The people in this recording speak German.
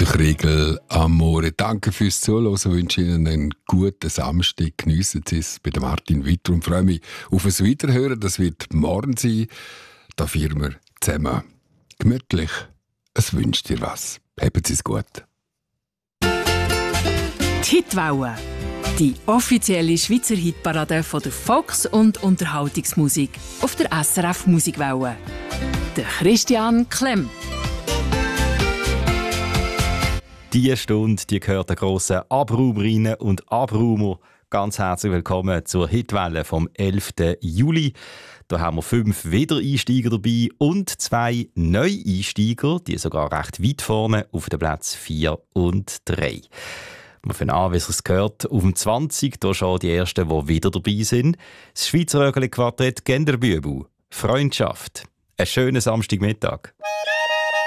Kriegel Amore. Danke fürs Zuhören. Ich wünsche Ihnen einen guten Samstag. Geniessen Sie es bei Martin weiter und freue mich auf ein Wiederhören. Das wird morgen sein. Da feiern wir zusammen gemütlich. Es wünscht dir was. Haben Sie es gut. Die Hitwelle. Die offizielle Schweizer Hitparade von der Volks- und Unterhaltungsmusik auf der SRF Musikwelle. Der Christian Klemm. Diese Stunde die gehört der grossen Abraumerinnen und Abraumer. Ganz herzlich willkommen zur Hitwelle vom 11. Juli. Da haben wir 5 Wiedereinsteiger dabei und 2 Neueinsteiger, die sogar recht weit vorne auf den Plätzen 4 und 3. Wir fangen an, wie es gehört, auf dem 20, da schon die Ersten, die wieder dabei sind. Das Schweizer Quartett Genderbübel. Freundschaft. Einen schönen Samstagmittag.